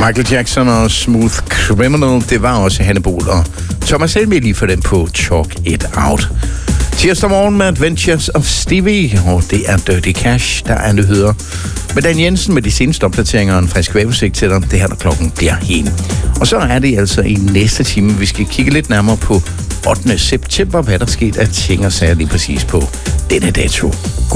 Michael Jackson og Smooth Criminal, det var også Hanne Bol og Thomas Helmig lige for den på Talk It Out. Tirsdag morgen med Adventures of Stevie, og det er Dirty Cash, der er nyheder. Med Dan Jensen med de seneste opdateringer og en frisk vejrudsigt til dig, det her, der klokken bliver hen. Og så er det altså i næste time, vi skal kigge lidt nærmere på 8. september, hvad der skete af ting og sager lige præcis på denne dato.